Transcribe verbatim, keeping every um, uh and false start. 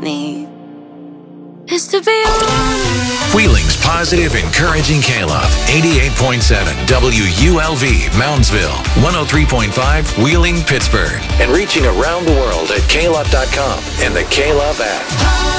me is to be honest. Wheeling's positive, encouraging K-Love. eighty-eight point seven W U L V, Moundsville. one oh three point five, Wheeling, Pittsburgh. And reaching around the world at K Love dot com and the K-Love app.